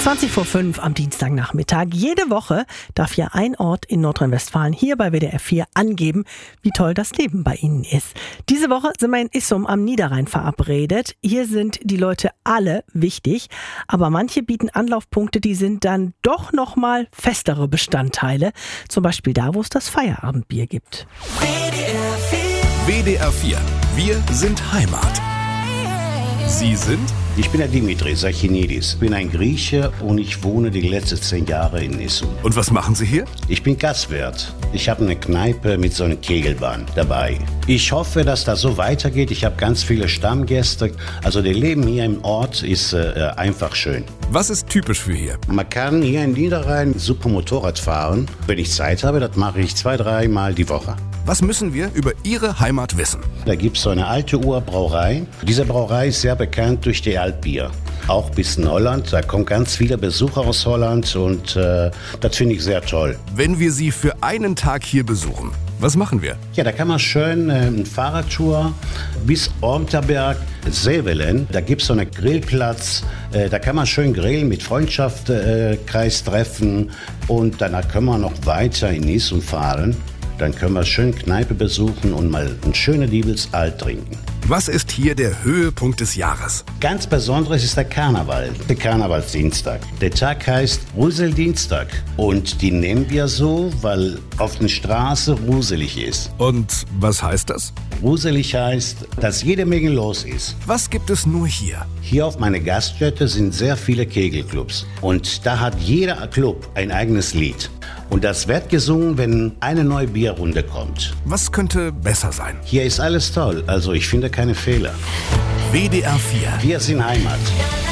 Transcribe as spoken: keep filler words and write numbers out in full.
zwanzig vor fünf am Dienstagnachmittag. Jede Woche darf ja ein Ort in Nordrhein-Westfalen hier bei W D R vier angeben, wie toll das Leben bei ihnen ist. Diese Woche sind wir in Issum am Niederrhein verabredet. Hier sind die Leute alle wichtig, aber manche bieten Anlaufpunkte, die sind dann doch nochmal festere Bestandteile. Zum Beispiel da, wo es das Feierabendbier gibt. W D R vier. Wir sind Heimat. Sie sind? Ich bin der Dimitri Sachinidis, bin ein Grieche und ich wohne die letzten zehn Jahre in Issum. Und was machen Sie hier? Ich bin Gastwirt. Ich habe eine Kneipe mit so einer Kegelbahn dabei. Ich hoffe, dass das so weitergeht. Ich habe ganz viele Stammgäste. Also das Leben hier im Ort ist äh, einfach schön. Was ist typisch für hier? Man kann hier in Niederrhein super Motorrad fahren. Wenn ich Zeit habe, das mache ich zwei, dreimal die Woche. Was müssen wir über Ihre Heimat wissen? Da gibt es so eine alte Urbrauerei. Diese Brauerei ist sehr bekannt durch die Altbier. Auch bis in Holland. Da kommen ganz viele Besucher aus Holland und äh, das finde ich sehr toll. Wenn wir Sie für einen Tag hier besuchen, was machen wir? Ja, da kann man schön äh, eine Fahrradtour bis Ormterberg, Sevelen. Da gibt es so einen Grillplatz. Äh, da kann man schön grillen, mit Freundschaftskreis äh, treffen. Und danach können wir noch weiter in Issum fahren. Dann können wir schön Kneipe besuchen und mal ein schönes Diebels Alt trinken. Was ist hier der Höhepunkt des Jahres? Ganz besonderes ist der Karneval, der Karnevalsdienstag. Der Tag heißt Ruseldienstag und die nehmen wir so, weil auf der Straße ruselig ist. Und was heißt das? Ruselig heißt, dass jede Menge los ist. Was gibt es nur hier? Hier auf meiner Gaststätte sind sehr viele Kegelclubs und da hat jeder Club ein eigenes Lied. Und das wird gesungen, wenn eine neue Bierrunde kommt. Was könnte besser sein? Hier ist alles toll, also ich finde keine Fehler. W D R vier. Wir sind Heimat.